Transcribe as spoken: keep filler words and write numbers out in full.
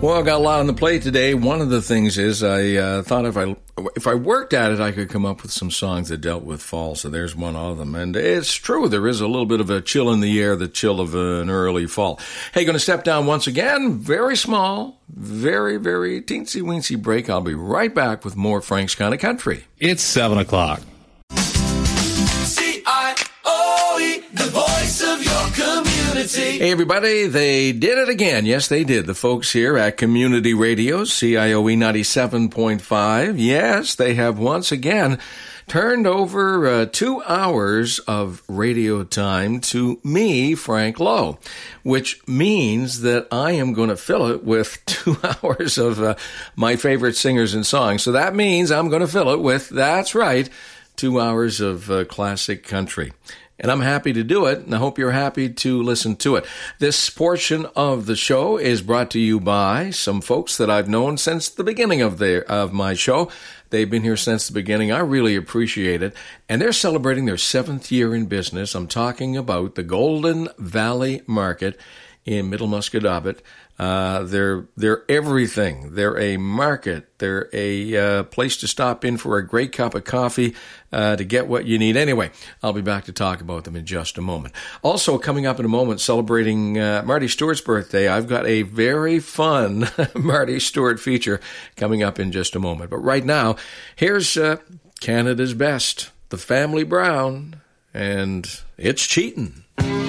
Well, I've got a lot on the plate today. One of the things is I uh, thought if I if I worked at it, I could come up with some songs that dealt with fall. So there's one of them. And it's true, there is a little bit of a chill in the air, the chill of an early fall. Hey, going to step down once again. Very small, very, very teensy-weensy break. I'll be right back with more Frank's Kind of Country. It's seven o'clock. C I O E, the voice of your community. Hey, everybody, they did it again. Yes, they did. The folks here at Community Radio, C I O E ninety-seven point five. Yes, they have once again turned over uh, two hours of radio time to me, Frank Lowe, which means that I am going to fill it with two hours of uh, my favorite singers and songs. So that means I'm going to fill it with, that's right, two hours of uh, classic country. And I'm happy to do it, and I hope you're happy to listen to it. This portion of the show is brought to you by some folks that I've known since the beginning of their of my show. They've been here since the beginning. I really appreciate it. And they're celebrating their seventh year in business. I'm talking about the Golden Valley Market in Middle Musquodoboit. Uh, they're, they're everything. They're a market. They're a uh, place to stop in for a great cup of coffee uh, to get what you need. Anyway, I'll be back to talk about them in just a moment. Also, coming up in a moment, celebrating uh, Marty Stewart's birthday, I've got a very fun Marty Stewart feature coming up in just a moment. But right now, here's uh, Canada's Best, the Family Brown, and It's Cheatin'.